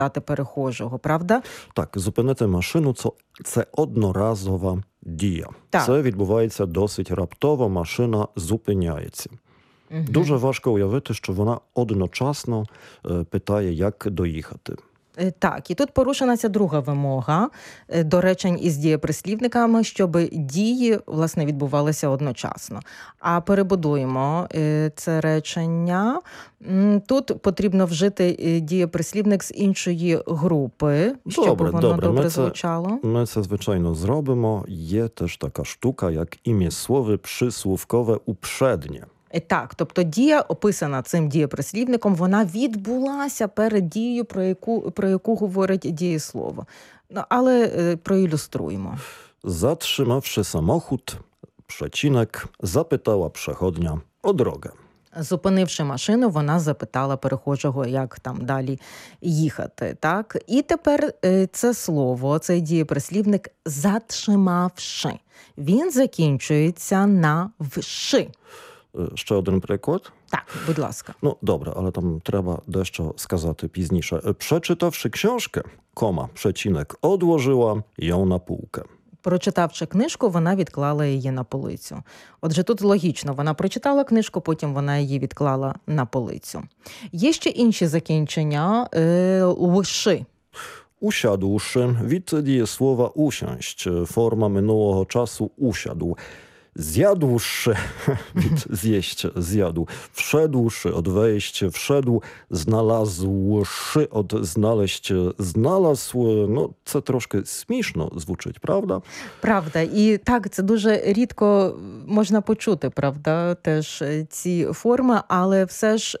перехожого, правда? Так, зупинити машину – це одноразова дія. Так. Це відбувається досить раптово, машина зупиняється. Дуже важко уявити, що вона одночасно питає, як доїхати. Так, і тут порушена ця друга вимога до речень із дієприслівниками, щоб дії, власне, відбувалися одночасно. А перебудуємо це речення. Тут потрібно вжити дієприслівник з іншої групи, щоб воно добре звучало. Ми це, звичайно, зробимо. Є теж така штука, як ім'єслове прислівкове упреднє. Так, тобто дія, описана цим дієприслівником, вона відбулася перед дією, про яку говорить дієслово. Але проілюструємо. Zatrzymawszy samochód, przecinek, zapytała przechodnia o drogę. Зупинивши машину, вона запитала перехожого, як там далі їхати. Так? І тепер це слово, цей дієприслівник «заtrzymавши». Він закінчується на «вши». Ще один приклад? Так, будь ласка. Добре, але там треба дещо сказати пізніше. Przeczytawszy książkę, przecinek, odłożyła ją na półkę. Прочитавши книжку, вона відклала її на полицю. Отже, тут логічно, вона прочитала книжку, потім вона її відклала на полицю. Є ще інші закінчення «вши». Usiadłszy, від дієслова usiąść, forma минулого часу usiadł. Zjadłszy, від zjeść, zjadł. Wszedłszy, od wejść, wszedł. Znalazłszy, od znaleźć, znalazł. Це трошки смішно звучить, правда? Правда. І так, це дуже рідко можна почути, правда, теж ці форми, але все ж,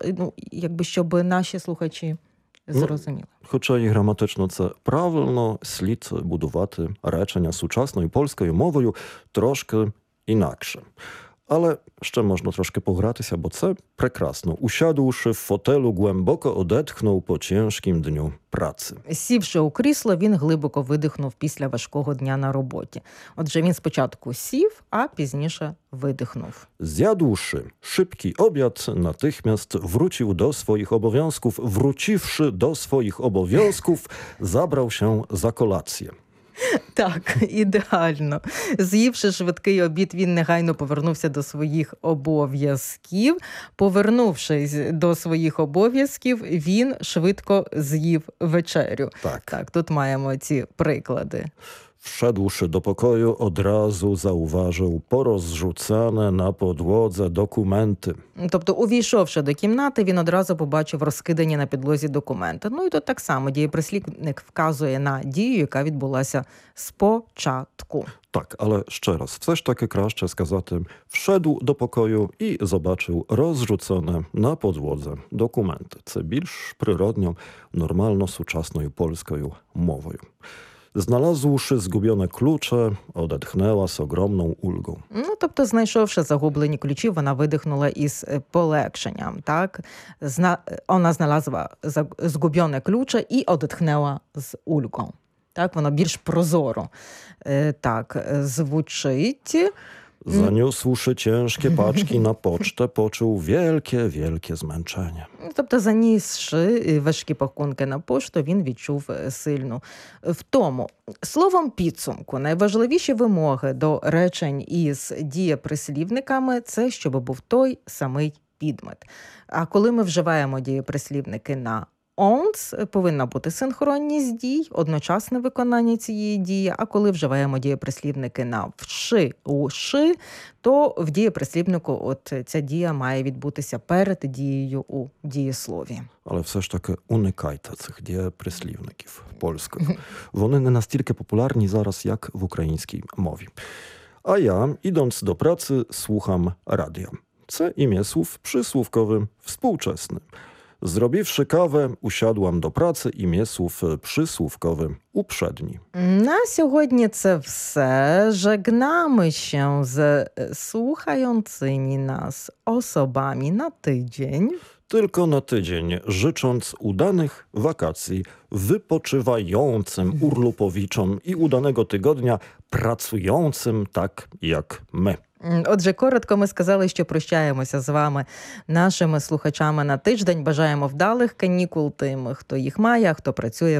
щоб наші слухачі зрозуміли. Хоча і граматично це правильно, слід будувати речення сучасною польською мовою трошки інакше. Але ще можна трошки погратися, бо це прекрасно. Usiadłszy w fotelu, głęboko odetchnął po ciężkim dniu pracy. Сівши у крісло, він глибоко видихнув після важкого дня на роботі. Отже, він спочатку сів, а пізніше видихнув. Zjadłszy szybki obiad, natychmiast wrócił do swoich obowiązków. Wróciwszy do swoich obowiązków, zabrał się za kolację. Так, ідеально. З'ївши швидкий обід, він негайно повернувся до своїх обов'язків. Повернувшись до своїх обов'язків, він швидко з'їв вечерю. Так, тут маємо ці приклади. Wszedłszy do pokoju, od razu zauważył porozrzucane na podłodze dokumenty. Тобто, увійшовши до кімнати, він одразу побачив розкидані на підлозі документи. І тут так само дієприслівник вказує на дію, яка відбулася спочатку. Так, ale ще раз, все ж таки краще сказати «wszedł do pokoju» і zobaczył rozrzucone na podłodze dokumenty. Це більш природньо, нормально, сучасною польською мовою. Znalazłszy zgubione klucze, odetchnęła z ogromną ulgą. Тобто, знайшовши загублені ключі, вона видихнула із полегшенням. Так? Вона знalazła zgubione klucze і odetchnęła z ulgą. Так, воно більш прозоро. Так, звучить. Zaniósłszy ciężkie paczki na pocztę, poczuł wielkie, wielkie zmęczenie. Тобто, занісши важкі пакунки на пошту, він відчув сильну втому. Словом підсумку, найважливіші вимоги до речень із дієприслівниками – це, щоб був той самий підмет. А коли ми вживаємо дієприслівники на «ons», повинна бути синхронність дій, одночасне виконання цієї дії, а коли вживаємо дієприслівники на «вши», «уши», то в дієприслівнику ця дія має відбутися перед дією у дієслові. Але все ж таки уникайте цих дієприслівників польських. Вони не настільки популярні зараз, як в українській мові. A ja, idąc do pracy, słucham radia. Це ім'єслів przysłówkowy współczesny. Zrobiwszy kawę, usiadłam do pracy, ім'єслів przysłówkowy uprzedni. На сьогодні це все. Żegnamy się ze słuchającymi nas osobami na tydzień. Tylko na tydzień, życząc udanych wakacji wypoczywającym urlopowiczom i udanego tygodnia pracującym tak jak my. Отже, коротко ми сказали, що прощаємося з вами, нашими слухачами на тиждень. Бажаємо вдалих канікул тим, хто їх має, а хто працює